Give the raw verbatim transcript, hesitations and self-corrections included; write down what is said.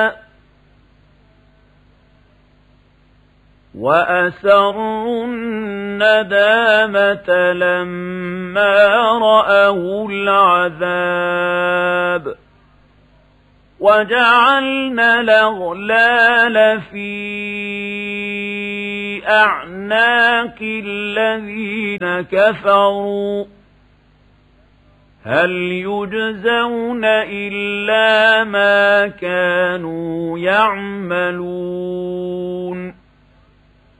وأسروا الندامة لما رأوا العذاب وجعلنا الأغلال في أعناق الذين كفروا هل يجزون إلا ما كانوا يعملون